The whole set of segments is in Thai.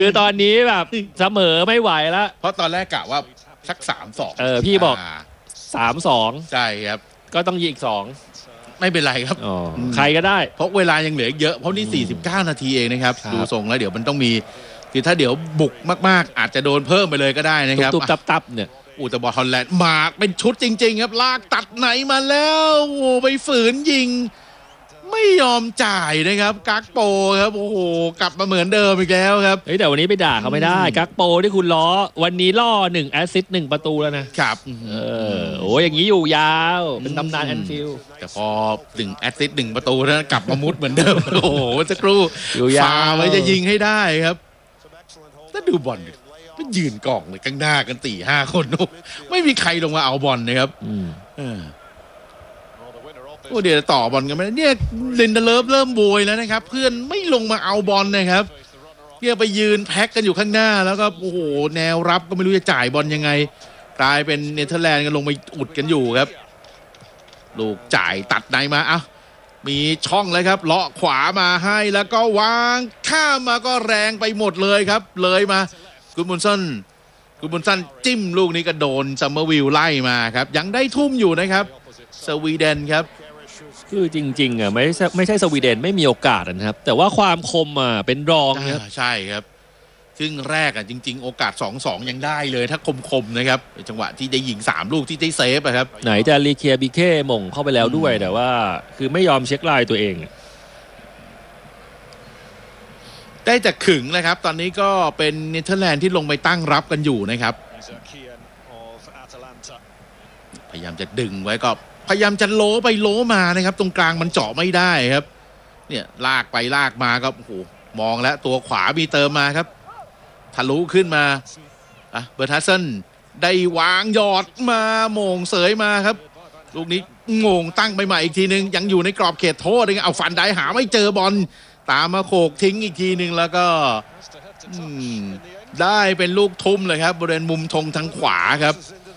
คือตอนนี้แบบเสมอไม่ไหวแล้วเพราะตอนแรกกะว่าสัก 3-2 พี่บอก3-2 ใช่ครับก็ต้องยิงอีก2 ไม่เป็นไรครับใครก็ได้เพราะเวลายังเหลือเยอะเพราะนี่49นาทีเองนะครับดูทรงแล้วเดี๋ยวมันต้องมีคือถ้าเดี๋ยวบุกมากๆอาจจะโดนเพิ่มไปเลยก็ได้นะครับตุ๊บตับเนี่ยแต่บอลฮอลแลนด์มาเป็นชุดจริงๆครับลากตัดไหนมาแล้วโอ้ไปฝืนยิงไม่ยอมจ่ายนะครับกักโปครับโอ้โหกลับมาเหมือนเดิมอีกแล้วครับแต่วันนี้ไปด่าเขาไม่ได้กักโปที่คุณล้อวันนี้ล่อ1แอสซิสต์1ประตูแล้วนะครับอย่างนี้อยู่ยาวเป็นตำนานแอนฟิลด์แต่พอ1แอสซิสต์1ประตูแล้วกลับมามุดเหมือนเดิมโอ้โหสักครู่ฟาไว้จะยิงให้ได้ครับถ้าดูบอลก็ยืนกองเลยข้างหน้ากัน4-5 คนไม่มีใครลงมาเอาบอลนะครับเดี๋ยวต่อบอลกันไหมเนี่ยลินเดเลฟเริ่มโวยแล้วนะครับเพื่อนไม่ลงมาเอาบอลนะครับเนี่ยไปยืนแพ็กกันอยู่ข้างหน้าแล้วก็โอ้โหแนวรับก็ไม่รู้จะจ่ายบอลยังไงกลายเป็นเนเธอร์แลนด์กันลงไปอุดกันอยู่ครับลูกจ่ายตัดในมามีช่องเลยครับเลาะขวามาให้แล้วก็วางข้ามมาก็แรงไปหมดเลยครับเลยมากุนบุนซันจิ้มลูกนี้ก็โดนซัมเมอร์วิลไล่มาครับยังได้ทุ่มอยู่นะครับสวีเดนครับคือจริงๆไม่ใช่สวีเดนไม่มีโอกาสนะครับแต่ว่าความคมเป็นรองครับใช่ครับครึ่งแรกจริงๆโอกาส 2-2 ยังได้เลยถ้าคมๆนะครับจังหวะที่ได้ยิง3ลูกที่ได้เซฟครับไหนจะรีเคียบิเก้หม่งเข้าไปแล้วด้วยแต่ว่าคือไม่ยอมเช็คไลน์ตัวเองได้จากขึงนะครับตอนนี้ก็เป็นเนเธอร์แลนด์ที่ลงไปตั้งรับกันอยู่นะครับพยายามจะดึงไว้ก็พยายามจะโล้ไปโล้มานะครับตรงกลางมันเจาะไม่ได้ครับเนี่ยลากไปลากมาก็โอ้โหมองแล้วตัวขวามีเติมมาครับทะลุขึ้นมาเบอร์ทัสเซนได้วางหยอดมาโมงเสยมาครับลูกนี้โงงตั้งไปใหม่อีกทีนึงยังอยู่ในกรอบเขตโทษเลยเอาฟันได้หาไม่เจอบอลตามมาโขกทิ้งอีกทีนึงแล้วก็ได้เป็นลูกทุ่มเลยครับบริเวณมุมธงทางขวาครับ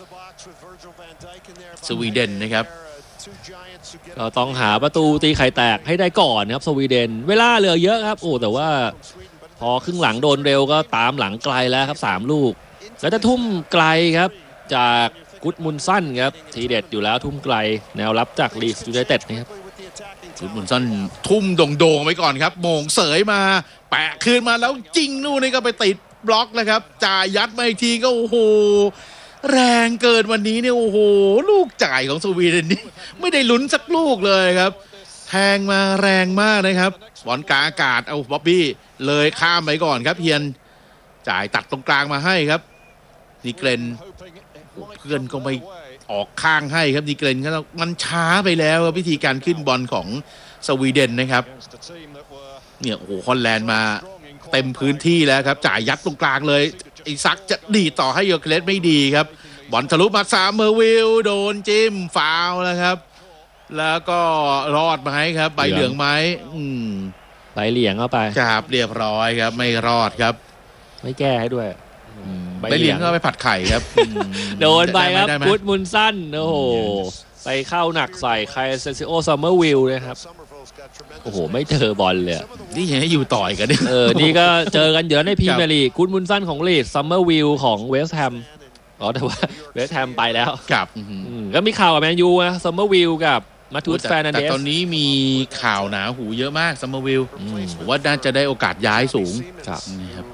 สวีเดนนะครับก็ต้องหาประตูตีไข่แตกให้ได้ก่อนครับสวีเดนเวลาเหลือเยอะครับแต่ว่าพอครึ่งหลังโดนเร็วก็ตามหลังไกลแล้วครับ3ลูกแล้วจะทุ่มไกลครับจากกุดมุนซันครับทีเด็ดอยู่แล้วทุ่มไกลแนวรับจากลีดส์ยูไนเต็ดนะครับกุดมุนซันทุ่มโด่งๆไว้ก่อนครับโมงเสยมาแปะคืนมาแล้วจริงนู่นนี่ก็ไปติดบล็อกแล้วครับจ่ายยัดมาอีกทีก็โอ้โหแรงเกินวันนี้เนี่ยโอ้โหลูกจ่ายของสวีเดนนี่ไม่ได้ลุ้นสักลูกเลยครับแทงมาแรงมากนะครับบอลกลางอากาศเอาบ๊อบบี้เลยข้ามไปก่อนครับเฮียนจ่ายตัดตรงกลางมาให้ครับดีเกรนเพื่อนก็ไม่ออกข้างให้ครับดีเกรนก็มันช้าไปแล้ววิธีการขึ้นบอลของสวีเดนนะครับเนี่ยโอ้โหฮอลแลนด์มาเต็มพื้นที่แล้วครับจ่ายยัดตรงกลางเลยอีซักจะดีต่อให้โยเคเลสไม่ดีครับบอลทะลุมา3เมอร์วิลโดนจิ้มฟาวล์นะครับแล้วก็รอดไหมครับใบเหลืองไหมใบเหลืองเข้าไปครับเรียบร้อยครับไม่รอดครับไม่แก้ให้ด้วยใบเหลืองก็ไปผัดไข่ครับโดนไปครับกุดมุนซันโอ้โหไปเข้าหนักใส่ไคเซซิโอซัมเมอร์วิลนะครับโอ้โหไม่เจอบอลเลยนี่ยังให้อยู่ต่อยกันนี่ก็เจอกันเยอะในพรีเมียร์ลีกกุดมุนซันของลีดซัมเมอร์วิลของเวสต์แฮมแต่ว่าเวสต์แฮมไปแล้วครับก็มีข่าวกับแมนยูนะซัมเมอร์วิลกับมาทูสแฟนนันเดสแต่ตอนนี้มีข่าวหนาหูเยอะมากซัมเมอร์วิลผมว่าน่าจะได้โอกาสย้ายสูงนี่ครับ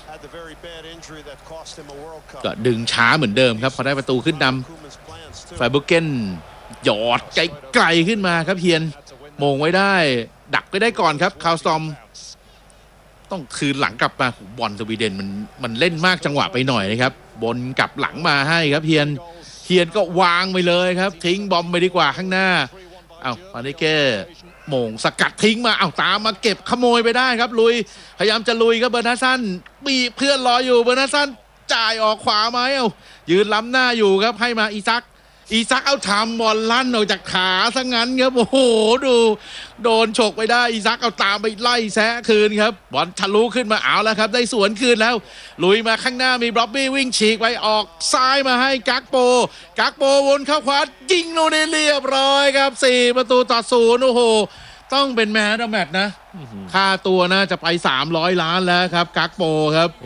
ก็ดึงช้าเหมือนเดิมครับพอได้ประตูขึ้นนำไฟบุกเกนหยอดไกลขึ้นมาครับเฮียนโมงไว้ได้ดักไว้ได้ก่อนครับคาวสตอมต้องคืนหลังกลับมาบอลสวีเดนมันเล่นมากจังหวะไปหน่อยนะครับบนกลับหลังมาให้ครับเฮียนก็วางไปเลยครับทิ้งบอมไปดีกว่าข้างหน้าปานิเก้โมงสกัดทิ้งมาตามมาเก็บขโมยไปได้ครับลุยพยายามจะลุยครับเบอร์นาซันบีเพื่อนรออยู่เบอร์นาซันจ่ายออกขวาไหมยืนล้ำหน้าอยู่ครับให้มาอีซักเอาทำบอลลั่นออกจากขาซะงั้นครับโอ้โหดูโดนฉกไปได้อีซักเอาตามไปไล่แซะคืนครับบอลทะลุขึ้นมาแล้วครับได้สวนคืนแล้วลุยมาข้างหน้ามีบล็อบบี้วิ่งฉีกไปออกซ้ายมาให้กักโปวนเข้าขวายิงโนเนเรียบร้อยครับ4-0โอ้โหต้องเป็นแมนแมตช์นะค่าตัวน่าจะไป300 ล้านแล้วครับกักโปครับ